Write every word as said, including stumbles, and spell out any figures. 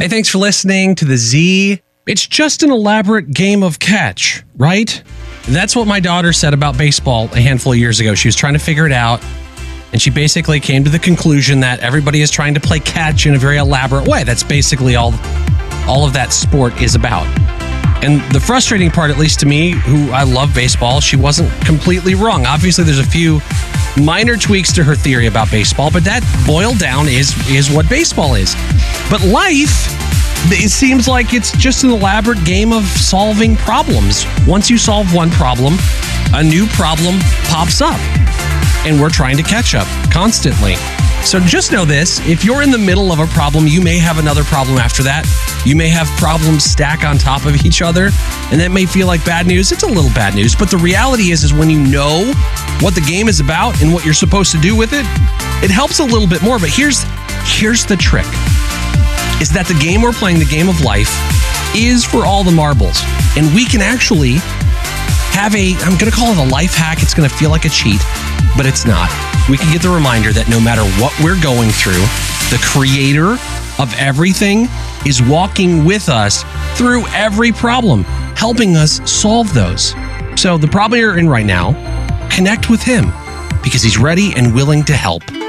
Hey, thanks for listening to the Z. It's just an elaborate game of catch, right? That's what my daughter said about baseball a handful of years ago. She was trying to figure it out, and she basically came to the conclusion that everybody is trying to play catch in a very elaborate way. That's basically all, all of that sport is about. And the frustrating part, at least to me, who I love baseball, she wasn't completely wrong. Obviously, there's a few minor tweaks to her theory about baseball, but that boiled down is, is what baseball is. But life, it seems like it's just an elaborate game of solving problems. Once you solve one problem, a new problem pops up. And we're trying to catch up constantly. So just know this, if you're in the middle of a problem, you may have another problem after that. You may have problems stack on top of each other, and that may feel like bad news. It's a little bad news, but the reality is, is when you know what the game is about and what you're supposed to do with it, it helps a little bit more. But here's, here's the trick, is that the game we're playing, the game of life, is for all the marbles. And we can actually have a, I'm going to call it a life hack. It's going to feel like a cheat, but it's not. We can get the reminder that no matter what we're going through, the creator of everything is walking with us through every problem, helping us solve those. So the problem you're in right now, connect with him because he's ready and willing to help.